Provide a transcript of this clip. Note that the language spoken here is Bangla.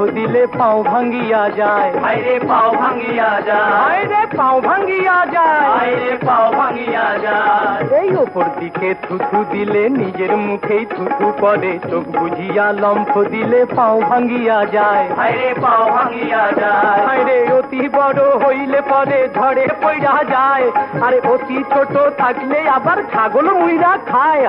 দিলে পাও ভাঙ্গিয়া যায়, হায়রে পাও ভাঙিয়া যায়, হায়রে পাও ভাঙ্গিয়া যায়, হায়রে পাও ভাঙিয়া যায়। এই ওপর দিকে থুথু দিলে নিজের মুখেই থুথু পড়ে, চোখ বুঝিয়া লম্ফ দিলে পাও ভাঙ্গিয়া যায়, হায়রে পাও ভাঙিয়া যায়, হায়রে অতি বড় হইলে পরে ঝড়ে পড়া যায়, আরে অতি ছোট থাকলে আবার ছাগল মুইরা খায়।